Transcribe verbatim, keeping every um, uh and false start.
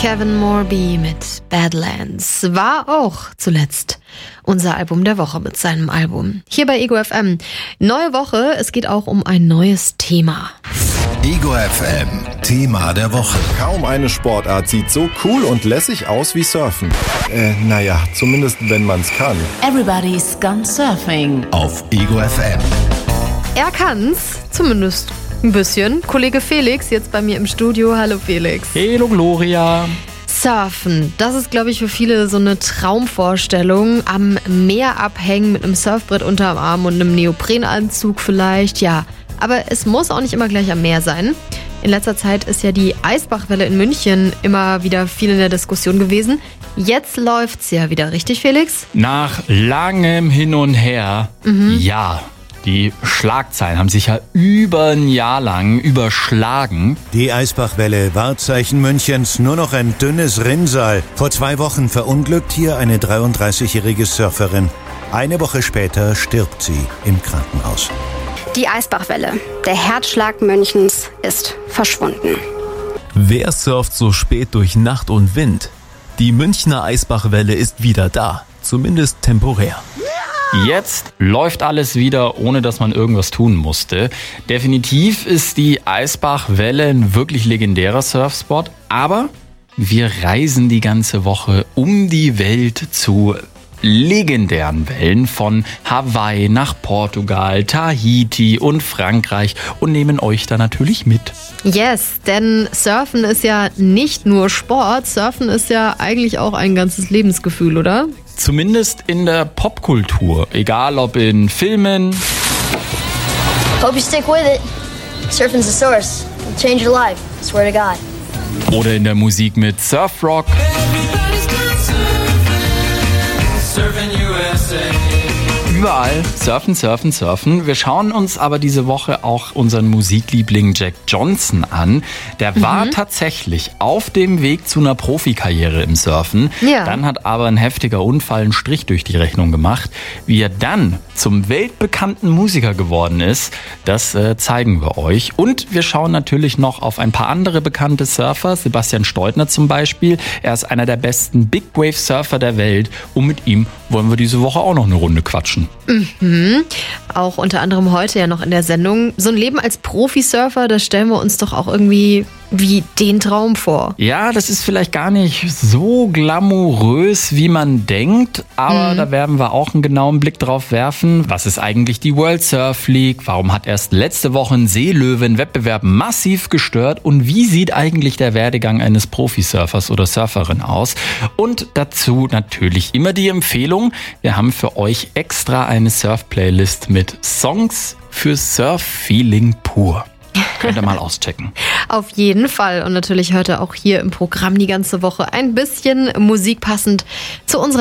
Kevin Morby mit Badlands war auch zuletzt unser Album der Woche mit seinem Album. Hier bei Ego F M. Neue Woche, es geht auch um ein neues Thema. Ego F M, Thema der Woche. Kaum eine Sportart sieht so cool und lässig aus wie Surfen. Äh, naja, zumindest wenn man's kann. Everybody's gone surfing. Auf Ego F M. Er kann's, zumindest ein bisschen. Kollege Felix jetzt bei mir im Studio. Hallo Felix. Hallo Gloria. Surfen, das ist, glaube ich, für viele so eine Traumvorstellung. Am Meer abhängen mit einem Surfbrett unterm Arm und einem Neoprenanzug vielleicht, ja. Aber es muss auch nicht immer gleich am Meer sein. In letzter Zeit ist ja die Eisbachwelle in München immer wieder viel in der Diskussion gewesen. Jetzt läuft's ja wieder, richtig Felix? Nach langem Hin und Her, mhm. ja. Die Schlagzeilen haben sich ja über ein Jahr lang überschlagen. Die Eisbachwelle, Wahrzeichen Münchens, nur noch ein dünnes Rinnsal. Vor zwei Wochen verunglückt hier eine dreiunddreißigjährige Surferin. Eine Woche später stirbt sie im Krankenhaus. Die Eisbachwelle, der Herzschlag Münchens, ist verschwunden. Wer surft so spät durch Nacht und Wind? Die Münchner Eisbachwelle ist wieder da, zumindest temporär. Jetzt läuft alles wieder, ohne dass man irgendwas tun musste. Definitiv ist die Eisbachwelle ein wirklich legendärer Surfspot, aber wir reisen die ganze Woche um die Welt zu legendären Wellen von Hawaii nach Portugal, Tahiti und Frankreich und nehmen euch da natürlich mit. Yes, denn Surfen ist ja nicht nur Sport, Surfen ist ja eigentlich auch ein ganzes Lebensgefühl, oder? Zumindest in der Popkultur, egal ob in Filmen. Hope you stick with it. Surfing's the source. It'll change your life. I swear to God. Oder in der Musik mit Surfrock. Überall surfen, surfen, surfen. Wir schauen uns aber diese Woche auch unseren Musikliebling Jack Johnson an. Der mhm. war tatsächlich auf dem Weg zu einer Profikarriere im Surfen. Ja. Dann hat aber ein heftiger Unfall einen Strich durch die Rechnung gemacht. Wie er dann zum weltbekannten Musiker geworden ist, das äh, zeigen wir euch. Und wir schauen natürlich noch auf ein paar andere bekannte Surfer. Sebastian Steutner zum Beispiel. Er ist einer der besten Big Wave Surfer der Welt. Und mit ihm wollen wir diese Woche auch noch eine Runde quatschen. Mhm. Auch unter anderem heute ja noch in der Sendung. So ein Leben als Profisurfer, das stellen wir uns doch auch irgendwie wie den Traum vor. Ja, das ist vielleicht gar nicht so glamourös, wie man denkt, aber mhm. da werden wir auch einen genauen Blick drauf werfen. Was ist eigentlich die World Surf League? Warum hat erst letzte Woche ein Seelöwen-Wettbewerb massiv gestört? Und wie sieht eigentlich der Werdegang eines Profisurfers oder Surferin aus? Und dazu natürlich immer die Empfehlung, wir haben für euch extra eine Surf-Playlist mit Songs für Surf-Feeling pur. Könnt ihr mal auschecken. Auf jeden Fall. Und natürlich hört ihr auch hier im Programm die ganze Woche ein bisschen Musik passend zu unserer